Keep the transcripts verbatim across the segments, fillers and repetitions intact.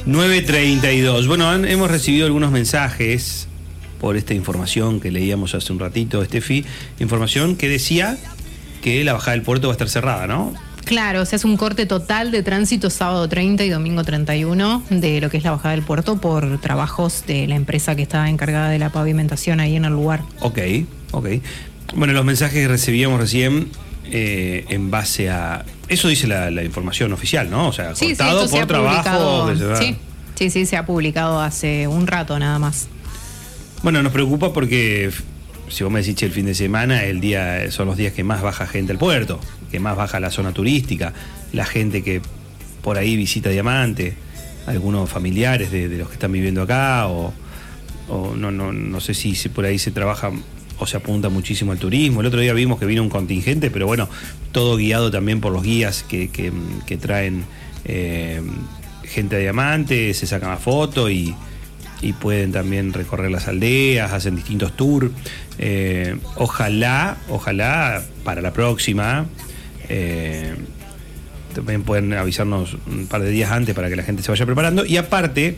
nueve treinta y dos. Bueno, han, hemos recibido algunos mensajes por esta información que leíamos hace un ratito, Estefi, información que decía que la bajada del puerto va a estar cerrada, ¿no? Claro, se hace un corte total de tránsito sábado treinta y domingo treinta y uno de lo que es la bajada del puerto por trabajos de la empresa que está encargada de la pavimentación ahí en el lugar. Ok, ok. Bueno, los mensajes que recibíamos recién eh, en base a... Eso dice la, la información oficial, ¿no? O sea, sí, cortado sí, por trabajo... Que se va... Sí, sí, sí, se ha publicado hace un rato nada más. Bueno, nos preocupa porque si vos me decís, che, el fin de semana, el día son los días que más baja gente al puerto, que más baja la zona turística, la gente que por ahí visita Diamante, algunos familiares de, de los que están viviendo acá, o, o no, no, no sé si, si por ahí se trabaja o se apunta muchísimo al turismo. El otro día vimos que vino un contingente, pero bueno, todo guiado también por los guías que, que, que traen eh, gente a Diamante, se sacan la foto y, y pueden también recorrer las aldeas, hacen distintos tours. Eh, ojalá, ojalá para la próxima eh, también pueden avisarnos un par de días antes para que la gente se vaya preparando. Y aparte,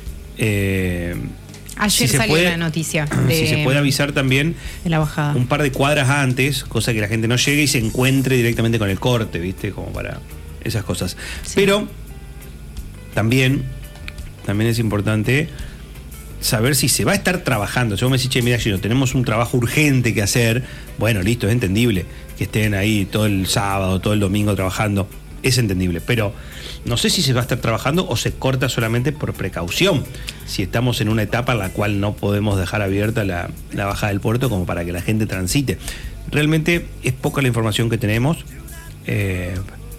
eh, ayer si salió puede, la noticia de, si se puede avisar también de la bajada un par de cuadras antes, cosa que la gente no llegue y se encuentre directamente con el corte, ¿viste? Como para esas cosas. Sí. Pero también, también es importante saber si se va a estar trabajando. Si vos me decís, che, mira, Gino, tenemos un trabajo urgente que hacer, bueno, listo, es entendible que estén ahí todo el sábado, todo el domingo trabajando, es entendible, pero no sé si se va a estar trabajando o se corta solamente por precaución, si estamos en una etapa en la cual no podemos dejar abierta la, la bajada del puerto como para que la gente transite. Realmente es poca la información que tenemos, eh,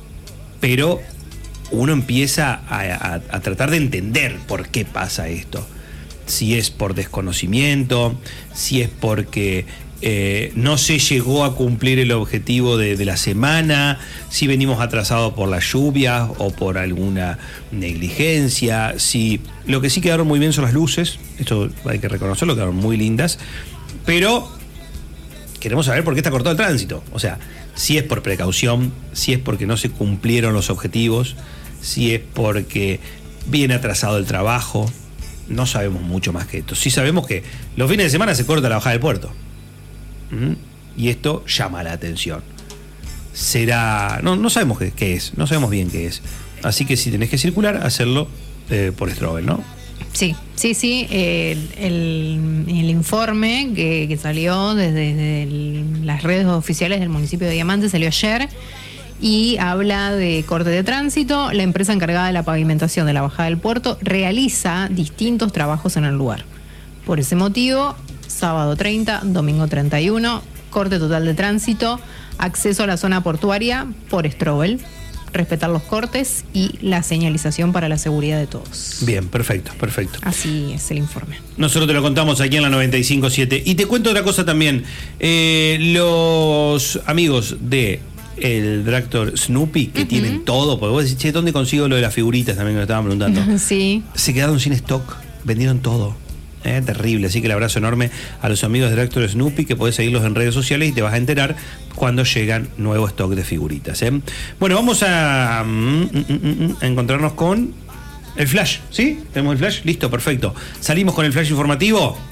pero uno empieza a, a, a tratar de entender por qué pasa esto. Si es por desconocimiento, si es porque eh, no se llegó a cumplir el objetivo de, de la semana, si venimos atrasados por las lluvias o por alguna negligencia. Si lo que sí quedaron muy bien son las luces, esto hay que reconocerlo, quedaron muy lindas, pero queremos saber por qué está cortado el tránsito. O sea, si es por precaución, si es porque no se cumplieron los objetivos, si es porque viene atrasado el trabajo. No sabemos mucho más que esto. Sí sabemos que los fines de semana se corta la bajada del puerto. ¿Mm? Y esto llama la atención. Será... No, no sabemos qué, qué es. No sabemos bien qué es. Así que si tenés que circular, hacerlo eh, por Strobel, ¿no? Sí, sí, sí. Eh, el, el informe que, que salió desde, desde el, las redes oficiales del municipio de Diamante salió ayer y habla de corte de tránsito. La empresa encargada de la pavimentación de la bajada del puerto realiza distintos trabajos en el lugar. Por ese motivo, sábado treinta, domingo treinta y uno, corte total de tránsito, acceso a la zona portuaria por Strobel, respetar los cortes y la señalización para la seguridad de todos. Bien, perfecto, perfecto. Así es el informe. Nosotros te lo contamos aquí en la noventa y cinco punto siete. Y te cuento otra cosa también. Eh, los amigos de el Dragtor Snoopy, que uh-huh. tienen todo, porque vos decís, che, ¿dónde consigo lo de las figuritas? También me lo estaban preguntando. Sí. Se quedaron sin stock, vendieron todo. Eh, terrible, así que el abrazo enorme a los amigos de Dragtor Snoopy, que podés seguirlos en redes sociales y te vas a enterar cuando llegan nuevo stock de figuritas. ¿eh? Bueno, vamos a, mm, mm, mm, a encontrarnos con el flash, ¿sí? ¿Tenemos el flash? Listo, perfecto. Salimos con el flash informativo.